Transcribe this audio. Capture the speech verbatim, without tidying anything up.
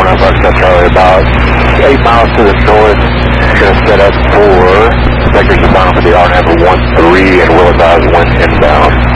uh, Foxtrot Charlie, about eight miles to the north. Going to set up for Vectors of bound for the R N A V one three and will advise when inbound.